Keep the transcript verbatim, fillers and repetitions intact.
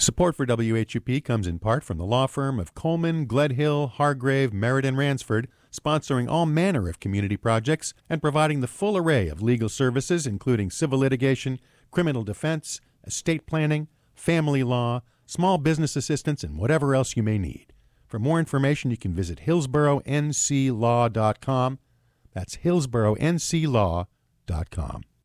Support for W H U P comes in part from the law firm of Coleman, Gledhill, Hargrave, Merritt, and Ransford, sponsoring all manner of community projects and providing the full array of legal services, including civil litigation, criminal defense, estate planning, family law, small business assistance, and whatever else you may need. For more information, you can visit hillsborough n c law dot com. That's hillsborough n c law dot com.